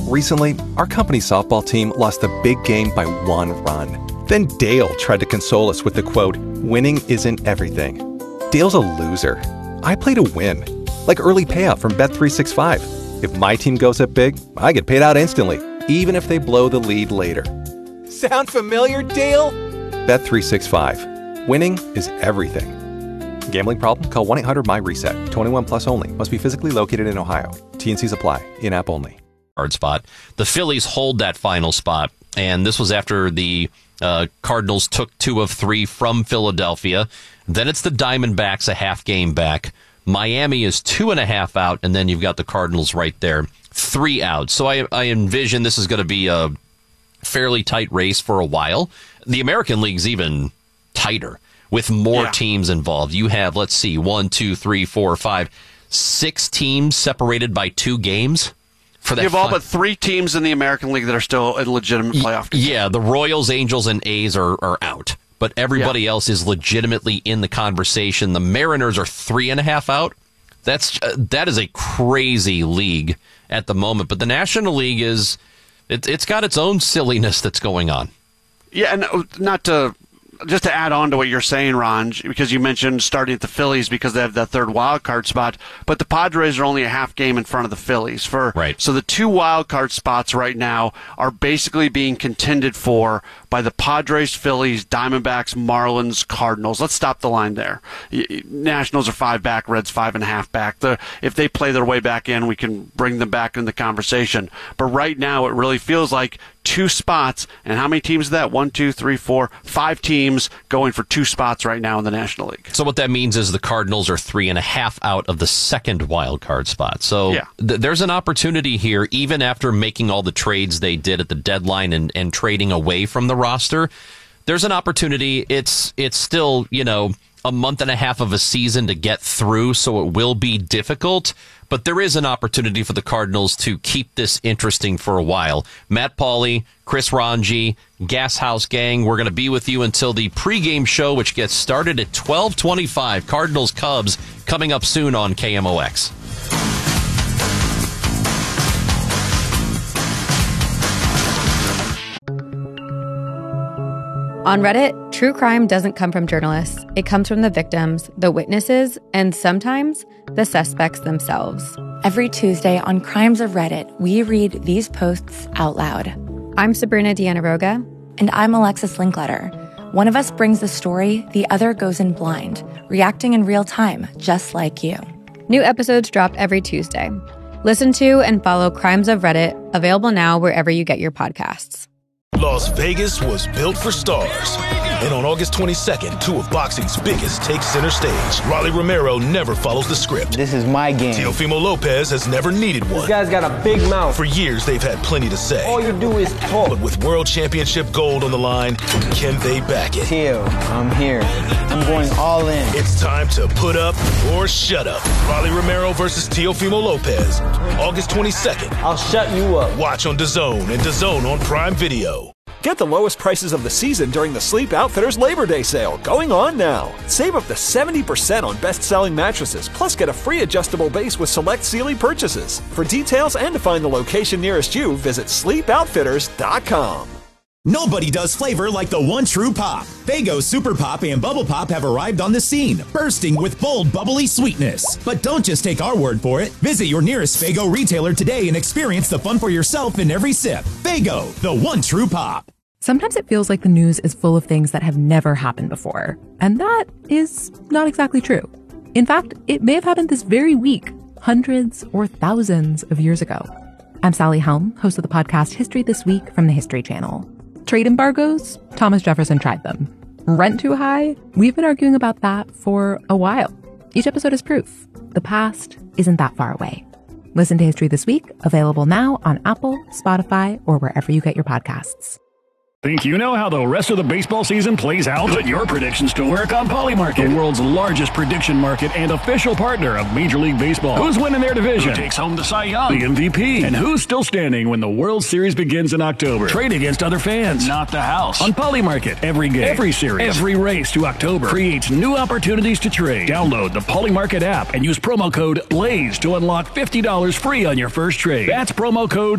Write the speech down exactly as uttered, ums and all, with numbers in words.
Recently, our company softball team lost a big game by one run. Then Dale tried to console us with the quote, "Winning isn't everything." Dale's a loser. I play to win. Like early payout from Bet three sixty-five. If my team goes up big, I get paid out instantly, even if they blow the lead later. Sound familiar, Dale? Bet three sixty-five. Winning is everything. Gambling problem? Call one eight hundred M Y reset. twenty-one plus only. Must be physically located in Ohio. T and Cs apply. In-app only. Hard spot. The Phillies hold that final spot, and this was after the uh, Cardinals took two of three from Philadelphia. Then it's the Diamondbacks a half game back. Miami is two and a half out, and then you've got the Cardinals right there, three out. So I, I envision this is going to be a fairly tight race for a while. The American League's even tighter with more yeah. teams involved. You have, let's see, one, two, three, four, five, six teams separated by two games. For that you have all fi- but three teams in the American League that are still in legitimate playoff games. Yeah, the Royals, Angels, and A's are, are out. But everybody yeah. else is legitimately in the conversation. The Mariners are three and a half out. That's uh, that is a crazy league at the moment. But the National League is it, it's got its own silliness that's going on. Yeah, and not to just to add on to what you're saying, Ron, because you mentioned starting at the Phillies because they have that third wild card spot, but the Padres are only a half game in front of the Phillies. For right. So the two wild card spots right now are basically being contended for by the Padres, Phillies, Diamondbacks, Marlins, Cardinals. Let's stop the line there. Nationals are five back, Reds five and a half back. The, if they play their way back in, we can bring them back in the conversation. But right now, it really feels like two spots, and how many teams is that? One, two, three, four, five teams going for two spots right now in the National League. So what that means is the Cardinals are three and a half out of the second wild card spot. So yeah. th- there's an opportunity here, even after making all the trades they did at the deadline and, and trading away from the roster. There's an opportunity. It's it's still, you know, a month and a half of a season to get through, so it will be difficult. But there is an opportunity for the Cardinals to keep this interesting for a while. Matt Pauley, Chris Ranji, Gas House Gang, we're going to be with you until the pregame show, which gets started at twelve twenty-five. Cardinals Cubs coming up soon on K M O X. On Reddit, true crime doesn't come from journalists. It comes from the victims, the witnesses, and sometimes the suspects themselves. Every Tuesday on Crimes of Reddit, we read these posts out loud. I'm Sabrina Dianaroga. And I'm Alexis Linkletter. One of us brings the story, the other goes in blind, reacting in real time, just like you. New episodes drop every Tuesday. Listen to and follow Crimes of Reddit, available now wherever you get your podcasts. Las Vegas was built for stars. And on August twenty-second, two of boxing's biggest take center stage. Rolly Romero never follows the script. This is my game. Teofimo Lopez has never needed one. This guy's got a big mouth. For years, they've had plenty to say. All you do is talk. But with World Championship gold on the line, can they back it? Teo, I'm here. I'm going all in. It's time to put up or shut up. Rolly Romero versus Teofimo Lopez. August twenty-second. I'll shut you up. Watch on DAZN and DAZN on Prime Video. Get the lowest prices of the season during the Sleep Outfitters Labor Day sale, going on now. Save up to seventy percent on best-selling mattresses, plus get a free adjustable base with select Sealy purchases. For details and to find the location nearest you, visit sleep outfitters dot com. Nobody does flavor like the one true pop. Faygo Super Pop and Bubble Pop have arrived on the scene, bursting with bold, bubbly sweetness. But don't just take our word for it. Visit your nearest Faygo retailer today and experience the fun for yourself in every sip. Faygo, the one true pop. Sometimes it feels like the news is full of things that have never happened before. And that is not exactly true. In fact, it may have happened this very week, hundreds or thousands of years ago. I'm Sally Helm, host of the podcast History This Week from the History Channel. Trade embargoes? Thomas Jefferson tried them. Rent too high? We've been arguing about that for a while. Each episode is proof. The past isn't that far away. Listen to History This Week, available now on Apple, Spotify, or wherever you get your podcasts. Think you know how the rest of the baseball season plays out? Put your predictions to work on Polymarket, the world's largest prediction market and official partner of Major League Baseball. Who's winning their division? Who takes home the Cy Young, the M V P? And who's still standing when the World Series begins in October? Trade against other fans, not the house. On Polymarket, every game, every series, every race to October creates new opportunities to trade. Download the Polymarket app and use promo code BLAZE to unlock fifty dollars free on your first trade. That's promo code